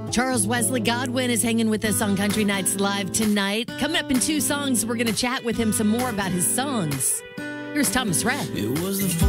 Charles Wesley Godwin is hanging with us on Country Nights Live tonight. Coming up in 2 songs, we're going to chat with him some more about his songs. Here's Thomas Rhett. It was the